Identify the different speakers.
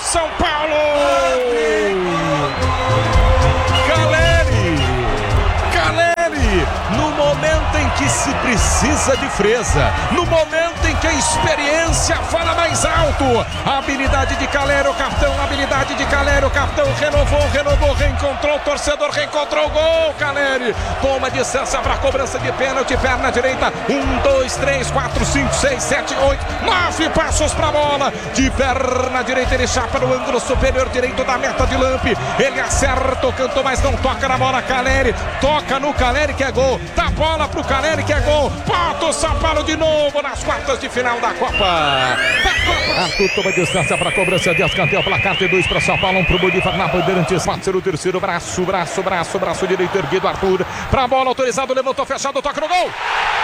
Speaker 1: São Paulo! Caleri, no momento em que se precisa de frieza, no momento em que a experiência fala mais alto, a habilidade de Caleri, o capitão, renovou, reencontrou o torcedor, reencontrou o gol, Caleri, toma distância para a cobrança de pênalti, perna direita, 1, 2, 3, 4, 5, 6, 7, 8, 9 passos para a bola, de perna direita ele chapa no ângulo superior direito da meta de Lampe, ele acerta o canto, mas não toca na bola, Caleri, toca no Caleri que é gol, dá bola pro Caleri que é gol, bota o São Paulo de novo nas quartas de final da Copa. Arthur toma distância para a cobrança de escanteio, placar de 2 para São Paulo, 1 pro Bolívar na Bandeirantes, pode ser o terceiro, braço direito erguido, Arthur, pra bola, autorizado, levantou, fechado, toca no gol.